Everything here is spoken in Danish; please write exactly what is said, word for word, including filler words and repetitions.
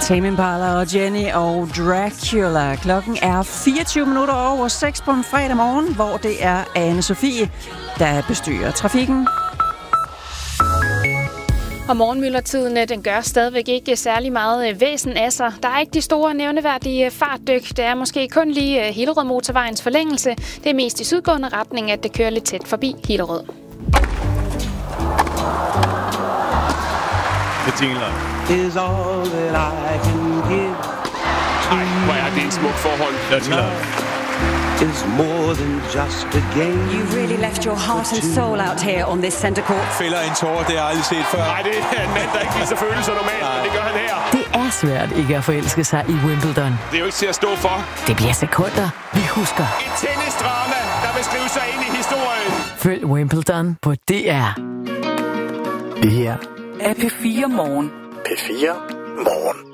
Tame Impala og Jenny og Dracula. Klokken er fireogtyve minutter over seks på en fredag morgen, hvor det er Anne-Sophie, der bestyrer trafikken. Og morgenmyldretiden, den gør stadigvæk ikke særlig meget væsen af sig. Der er ikke de store nævneværdige fartdyk. Det er måske kun lige Hillerød motorvejens forlængelse. Det er mest i sydgående retning, at det kører lidt tæt forbi Hillerød. Is all that I can give. Ej, hvor er det en smuk forhold. Is more than just a game. You really left your heart and soul out here on this center court. Fælder en tårer, det har jeg aldrig set før. Nej, det er en mand, der ikke viser følelser normalt, men det gør han her. Det er svært ikke at forelske sig i Wimbledon. Det er jo ikke til at stå for. Det bliver sekunder, vi husker. Et tennisdrama, der vil skrive sig ind i historien. Følg Wimbledon på D R. Det her er P fire Morgen. P fire Morgen.